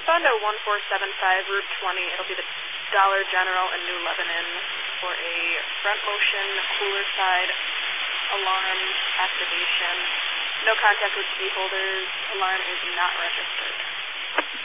Bondo 1475, Route 20. It'll be the Dollar General in New Lebanon for a front motion cooler side alarm activation. No contact with key holders. Alarm is not registered.